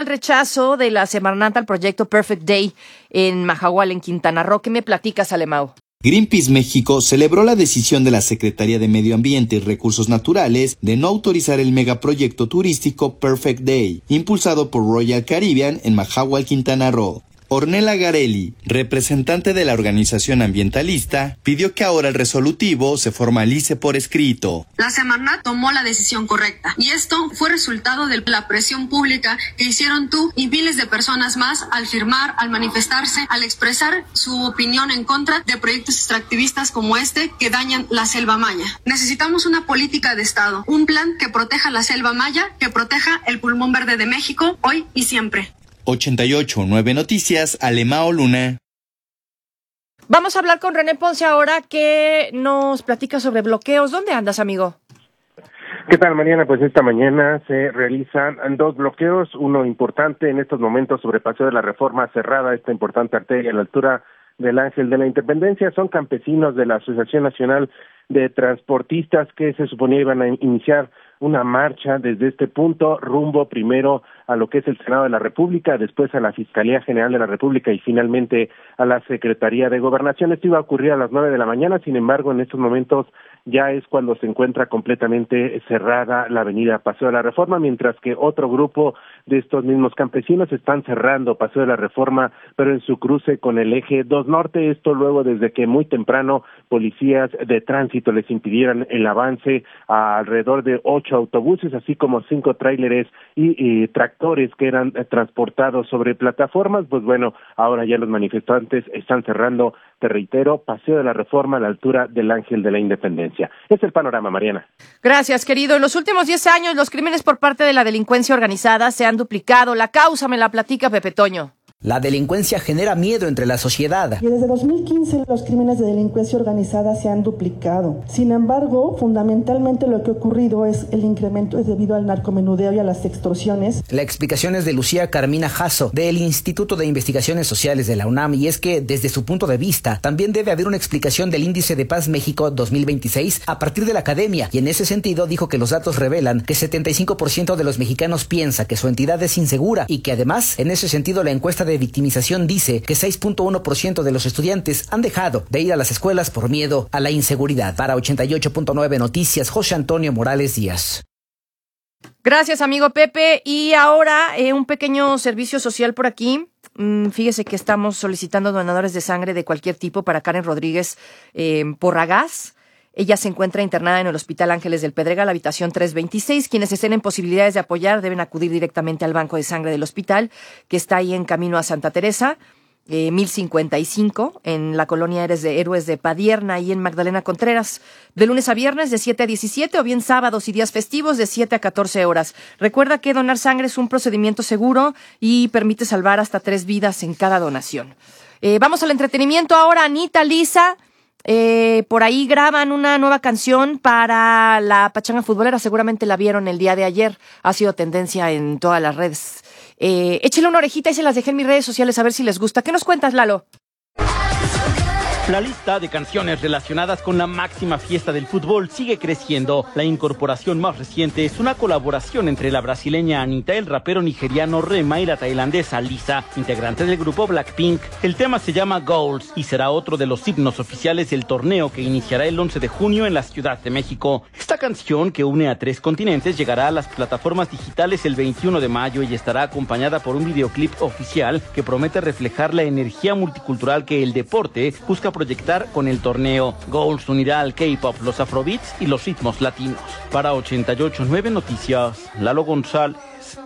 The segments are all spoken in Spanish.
el rechazo de la Semarnat al proyecto Perfect Day en Mahahual, en Quintana Roo. ¿Qué me platicas, Alemão? Greenpeace México celebró la decisión de la Secretaría de Medio Ambiente y Recursos Naturales de no autorizar el megaproyecto turístico Perfect Day, impulsado por Royal Caribbean en Mahahual, Quintana Roo. Ornella Garelli, representante de la organización ambientalista, pidió que ahora el resolutivo se formalice por escrito. La Semarnat tomó la decisión correcta y esto fue resultado de la presión pública que hicieron tú y miles de personas más al firmar, al manifestarse, al expresar su opinión en contra de proyectos extractivistas como este que dañan la selva maya. Necesitamos una política de Estado, un plan que proteja la selva maya, que proteja el pulmón verde de México hoy y siempre. 88.9 Noticias, Alemão Luna. Vamos a hablar con René Ponce ahora, que nos platica sobre bloqueos. ¿Dónde andas, amigo? ¿Qué tal, Mariana? Pues esta mañana se realizan 2 bloqueos, uno importante en estos momentos sobre Paseo de la Reforma, cerrada esta importante arteria a la altura del Ángel de la Independencia. Son campesinos de la Asociación Nacional de Transportistas que se suponía iban a iniciar una marcha desde este punto rumbo primero a lo que es el Senado de la República, después a la Fiscalía General de la República y finalmente a la Secretaría de Gobernación. Esto iba a ocurrir a las 9 de la mañana, sin embargo, en estos momentos ya es cuando se encuentra completamente cerrada la avenida Paseo de la Reforma, mientras que otro grupo de estos mismos campesinos están cerrando Paseo de la Reforma, pero en su cruce con el eje 2 Norte, esto luego desde que muy temprano policías de tránsito les impidieran el avance a alrededor de 8 autobuses, así como 5 tráileres y tractores que eran transportados sobre plataformas. Pues bueno, ahora ya los manifestantes están cerrando, te reitero, Paseo de la Reforma a la altura del Ángel de la Independencia. Es el panorama, Mariana. Gracias, querido. En los últimos 10 años, los crímenes por parte de la delincuencia organizada se han duplicado. La causa me la platica Pepe Toño. La delincuencia genera miedo entre la sociedad. Y desde 2015 los crímenes de delincuencia organizada se han duplicado. Sin embargo, fundamentalmente lo que ha ocurrido es el incremento es debido al narcomenudeo y a las extorsiones. La explicación es de Lucía Carmina Jasso, del Instituto de Investigaciones Sociales de la UNAM, y es que, desde su punto de vista, también debe haber una explicación del Índice de Paz México 2026 a partir de la academia, y en ese sentido dijo que los datos revelan que 75% de los mexicanos piensa que su entidad es insegura, y que además, en ese sentido, la encuesta de victimización dice que 6.1% de los estudiantes han dejado de ir a las escuelas por miedo a la inseguridad. Para 88.9 Noticias, José Antonio Morales Díaz. Gracias, amigo Pepe. Y ahora un pequeño servicio social por aquí. Fíjese que estamos solicitando donadores de sangre de cualquier tipo para Karen Rodríguez Porragás. Ella se encuentra internada en el Hospital Ángeles del Pedregal, habitación 326. Quienes estén en posibilidades de apoyar deben acudir directamente al banco de sangre del hospital, que está ahí en camino a Santa Teresa, 1055, en la colonia Héroes de Padierna, y en Magdalena Contreras, de lunes a viernes de 7 a 17, o bien sábados y días festivos de 7 a 14 horas. Recuerda que donar sangre es un procedimiento seguro y permite salvar hasta 3 vidas en cada donación. Vamos al entretenimiento ahora. Anita, Lisa, por ahí graban una nueva canción para la Pachanga Futbolera. Seguramente la vieron el día de ayer. Ha sido tendencia en todas las redes. Échale una orejita y se las dejé en mis redes sociales a ver si les gusta. ¿Qué nos cuentas, Lalo? La lista de canciones relacionadas con la máxima fiesta del fútbol sigue creciendo. La incorporación más reciente es una colaboración entre la brasileña Anitta, el rapero nigeriano Rema y la tailandesa Lisa, integrante del grupo Blackpink. El tema se llama Goals y será otro de los himnos oficiales del torneo que iniciará el 11 de junio en la Ciudad de México. Esta canción, que une a 3 continentes, llegará a las plataformas digitales el 21 de mayo y estará acompañada por un videoclip oficial que promete reflejar la energía multicultural que el deporte busca proyectar con el torneo. Goals unirá al K-pop, los afrobeats y los ritmos latinos. Para 88.9 Noticias, Lalo González.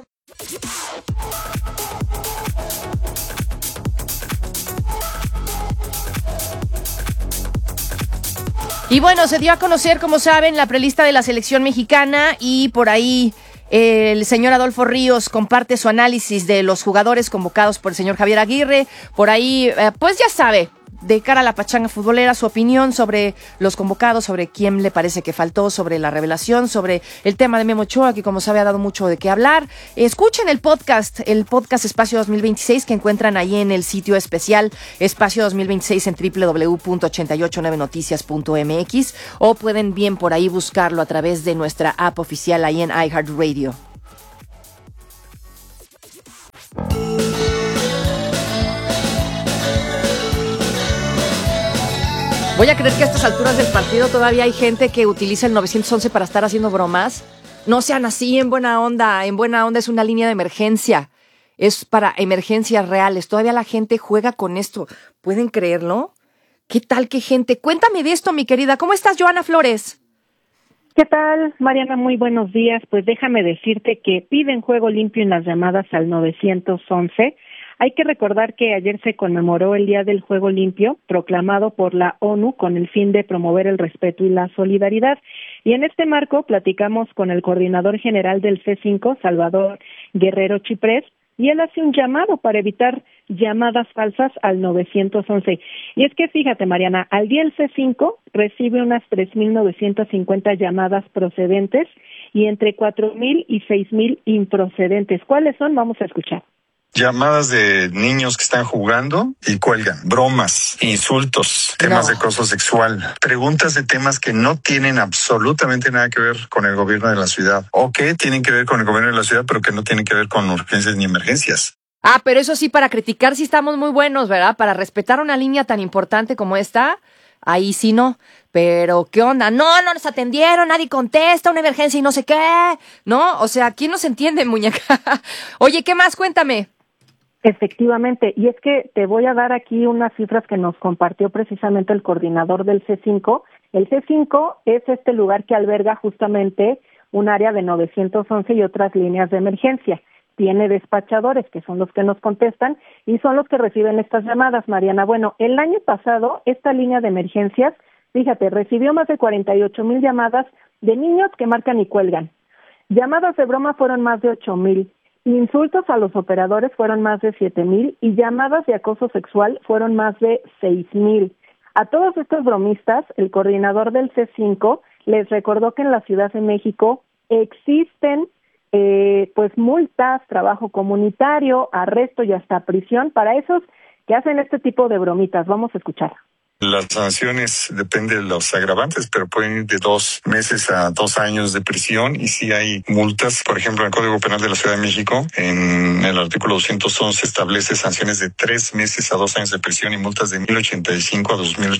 Y bueno, se dio a conocer, como saben, la prelista de la selección mexicana, y por ahí el señor Adolfo Ríos comparte su análisis de los jugadores convocados por el señor Javier Aguirre. Por ahí, pues ya sabe, de cara a la Pachanga Futbolera, su opinión sobre los convocados, sobre quién le parece que faltó, sobre la revelación, sobre el tema de Memo Ochoa, que como sabe ha dado mucho de qué hablar. Escuchen el podcast Espacio 2026, que encuentran ahí en el sitio especial Espacio 2026 en www.889noticias.mx, o pueden bien por ahí buscarlo a través de nuestra app oficial ahí en iHeartRadio. Voy a creer que a estas alturas del partido todavía hay gente que utiliza el 911 para estar haciendo bromas. No sean así, en buena onda. En buena onda es una línea de emergencia. Es para emergencias reales. Todavía la gente juega con esto. ¿Pueden creerlo? ¿Qué tal, qué gente? Cuéntame de esto, mi querida. ¿Cómo estás, Joana Flores? ¿Qué tal, Mariana? Muy buenos días. Pues déjame decirte que piden juego limpio en las llamadas al 911. Hay que recordar que ayer se conmemoró el Día del Juego Limpio, proclamado por la ONU con el fin de promover el respeto y la solidaridad. Y en este marco platicamos con el coordinador general del C5, Salvador Guerrero Chiprés, y él hace un llamado para evitar llamadas falsas al 911. Y es que fíjate, Mariana, al día el C5 recibe unas 3.950 llamadas procedentes y entre 4.000 y 6.000 improcedentes. ¿Cuáles son? Vamos a escuchar. Llamadas de niños que están jugando y cuelgan. Bromas, insultos, temas de acoso sexual, preguntas de temas que no tienen absolutamente nada que ver con el gobierno de la ciudad o que tienen que ver con el gobierno de la ciudad pero que no tienen que ver con urgencias ni emergencias. Ah, pero eso sí, para criticar sí estamos muy buenos, ¿verdad? Para respetar una línea tan importante como esta, ahí sí no. Pero, ¿qué onda? No nos atendieron, nadie contesta, una emergencia y no sé qué, ¿no? O sea, ¿quién nos entiende, muñeca? Oye, ¿qué más? Cuéntame. Efectivamente, y es que te voy a dar aquí unas cifras que nos compartió precisamente el coordinador del C5. El C5 es este lugar que alberga justamente un área de 911 y otras líneas de emergencia. Tiene despachadores, que son los que nos contestan, y son los que reciben estas llamadas, Mariana. Bueno, el año pasado, esta línea de emergencias, fíjate, recibió más de 48,000 llamadas de niños que marcan y cuelgan. Llamadas de broma fueron más de 8,000. Insultos a los operadores fueron más de 7,000 y llamadas de acoso sexual fueron más de 6,000. A todos estos bromistas, el coordinador del C5 les recordó que en la Ciudad de México existen pues multas, trabajo comunitario, arresto y hasta prisión para esos que hacen este tipo de bromitas. Vamos a escuchar. Las sanciones dependen de los agravantes, pero pueden ir de 2 meses a 2 años de prisión y si hay multas, por ejemplo, en el Código Penal de la Ciudad de México, en el artículo 211 establece sanciones de 3 meses a 2 años de prisión y multas de 1,085 a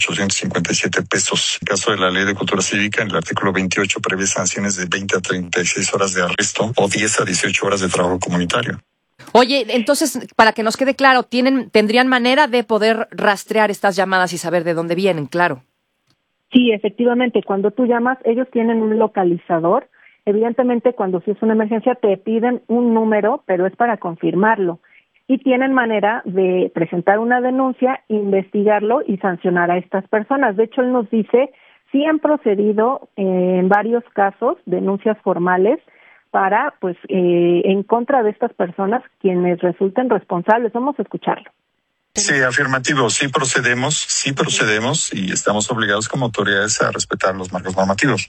2,857 pesos. En caso de la Ley de Cultura Cívica, en el artículo 28 prevé sanciones de 20 a 36 horas de arresto o 10 a 18 horas de trabajo comunitario. Oye, entonces, para que nos quede claro, tendrían manera de poder rastrear estas llamadas y saber de dónde vienen, claro. Sí, efectivamente, cuando tú llamas, ellos tienen un localizador. Evidentemente, cuando si es una emergencia, te piden un número, pero es para confirmarlo. Y tienen manera de presentar una denuncia, investigarlo y sancionar a estas personas. De hecho, él nos dice, sí han procedido en varios casos, denuncias formales, para, pues, en contra de estas personas quienes resulten responsables. Vamos a escucharlo. Sí, afirmativo, sí procedemos y estamos obligados como autoridades a respetar los marcos normativos.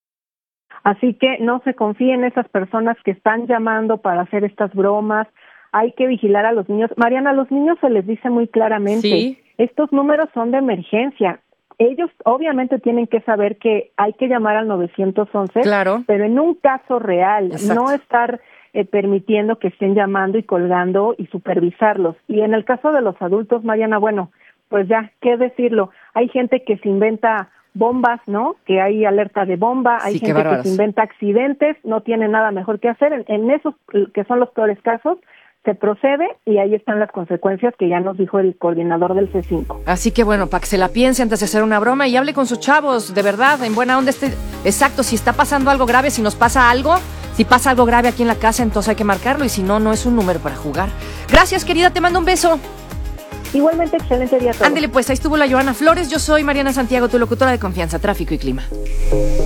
Así que no se confíen en esas personas que están llamando para hacer estas bromas. Hay que vigilar a los niños. Mariana, a los niños se les dice muy claramente, ¿sí? Estos números son de emergencia. Ellos obviamente tienen que saber que hay que llamar al 911, claro, pero en un caso real, exacto, no estar permitiendo que estén llamando y colgando y supervisarlos. Y en el caso de los adultos, Mariana, bueno, pues ya, ¿qué decirlo? Hay gente que se inventa bombas, ¿no? Que hay alerta de bomba, hay gente que se inventa accidentes, no tiene nada mejor que hacer. En esos que son los peores casos, se procede y ahí están las consecuencias que ya nos dijo el coordinador del C5. Así que bueno, para que se la piense antes de hacer una broma y hable con sus chavos, de verdad, en buena onda. Exacto, si está pasando algo grave, si nos pasa algo, si pasa algo grave aquí en la casa, entonces hay que marcarlo y si no, no es un número para jugar. Gracias, querida, te mando un beso. Igualmente, excelente día a todos. Ándele, pues ahí estuvo la Joana Flores, yo soy Mariana Santiago, tu locutora de confianza, tráfico y clima.